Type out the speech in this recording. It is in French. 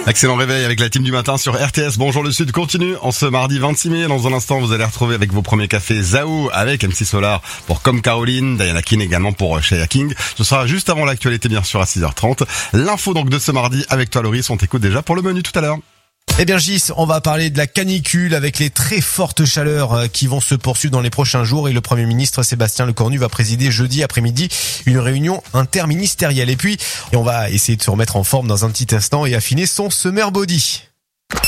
Excellent réveil avec la team du matin sur RTS. Bonjour le Sud continue en ce mardi 26 mai. Dans un instant, vous allez retrouver avec vos premiers cafés Zao avec MC Solar pour Comme Caroline, Diana King également pour Shaya King. Ce sera juste avant l'actualité bien sûr à 6h30. L'info donc de ce mardi avec toi Loris, on t'écoute déjà pour le menu tout à l'heure. Eh bien Gis, on va parler de la canicule avec les très fortes chaleurs qui vont se poursuivre dans les prochains jours et le Premier ministre Sébastien Lecornu va présider jeudi après-midi une réunion interministérielle. Et puis, on va essayer de se remettre en forme dans un petit instant et affiner son summer body.